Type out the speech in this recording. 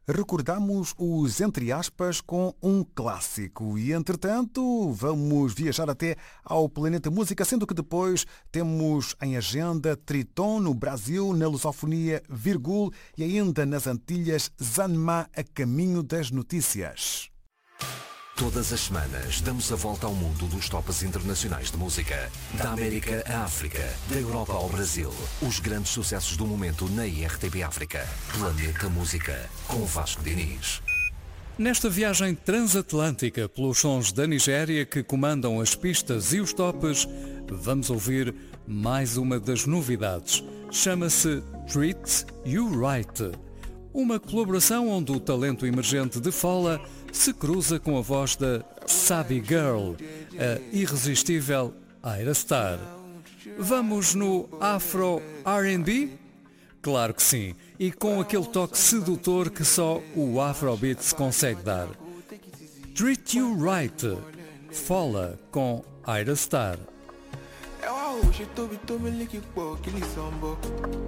recordamos os entre aspas com um clássico e, entretanto, vamos viajar até ao Planeta Música, sendo que depois temos em agenda Triton no Brasil, na lusofonia Virgul e ainda nas Antilhas Zanma a caminho das notícias. Todas as semanas damos a volta ao mundo dos tops internacionais de música. Da América à África, da Europa ao Brasil. Os grandes sucessos do momento na IRTP África. Planeta Música, com Vasco Diniz. Nesta viagem transatlântica pelos sons da Nigéria que comandam as pistas e os tops, vamos ouvir mais uma das novidades. Chama-se Treat You Right. Uma colaboração onde o talento emergente de Fola se cruza com a voz da Sabi Girl, a irresistível Ira Star. Vamos no Afro R&B? Claro que sim, e com aquele toque sedutor que só o Afrobeat consegue dar. Treat You Right, Fola com Ira Star.